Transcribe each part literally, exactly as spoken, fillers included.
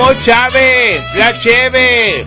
Tomó Chávez, la cheve.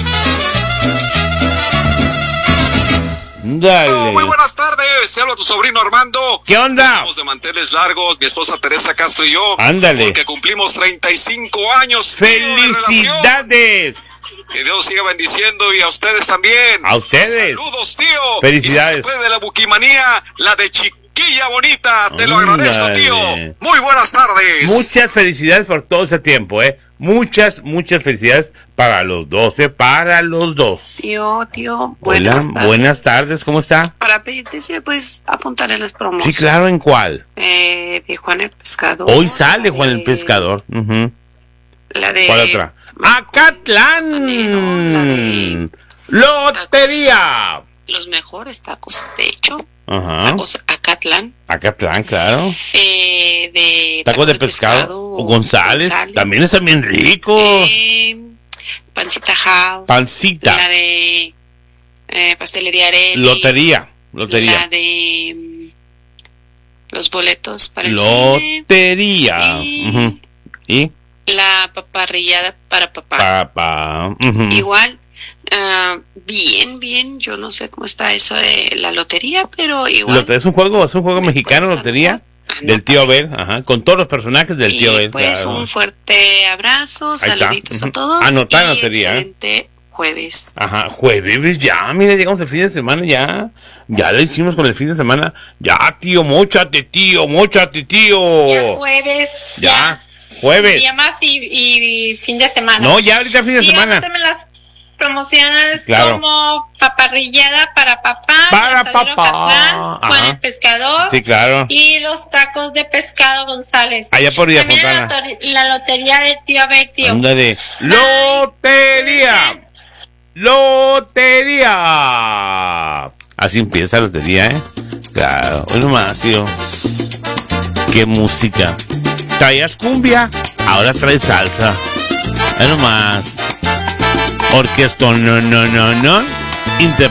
Dale. Oh, muy buenas tardes, se habla tu sobrino Armando. ¿Qué onda? Estamos de manteles largos, mi esposa Teresa Castro y yo. Ándale. Porque cumplimos treinta y cinco años. ¡Felicidades! Que Dios siga bendiciendo y a ustedes también. A ustedes. Saludos, tío. Felicidades. Y si se puede de la buquimanía, la de Chiquilla Bonita. Te lo Ándale. agradezco, tío. Muy buenas tardes. Muchas felicidades por todo ese tiempo, ¿eh? Muchas, muchas felicidades para los doce, para los dos. Tío, tío, buenas Hola, tardes. buenas tardes, ¿cómo está? Para pedirte si me puedes apuntar en las promos. Sí, claro, ¿en cuál? Eh, de Juan el Pescador. Hoy sale Juan de- el Pescador. Uh-huh. La de... ¿Cuál otra? ¡Acatlán! ¡Lotería! Los mejores tacos, de hecho. Ajá. Tacos Acatlán. Acatlán, claro. Eh, de Tacos de pescado. O González. También están bien ricos. Eh, Pancita House. Pancita. La de eh, Pastelería Areli. Lotería. Lotería. La de mm, los boletos para el cine. Lotería. Y- Ujú. ¿Y? La paparrillada para papá. Papá. Ujú. Igual, ah, bien, bien, yo no sé cómo está eso de la lotería, pero igual. Lotería es un juego, es un juego ¿Me mexicano, puedes lotería. anotar? Del tío Abel, ajá, con todos los personajes del Y tío Abel. pues claro. un fuerte abrazo, Ahí está. saluditos Ujú. a todos. Anotar y lotería, ¿eh? excelente jueves. Ajá, jueves ya, mira, llegamos el fin de semana ya. Ya lo hicimos con el fin de semana. Ya, tío, móchate, tío, móchate, tío. Ya jueves. Ya, jueves. Día más y, y fin de semana. No, ya ahorita fin de Y semana. anótame las promociones Claro. como paparrillada para papá, Para el asadero papá. Catlán, Juan Ajá. el Pescador Sí, claro. y los tacos de pescado González. Allá por Villa También la, Fontana. lotori- la lotería de tío Abel, tío. Ándale. Lotería. Lotería. Así empieza la lotería, ¿eh? Claro. Bueno, más, tío. Qué música. Traías cumbia, ahora traes salsa. Es nomás. Orquesta, no, no, no, no. Interpre-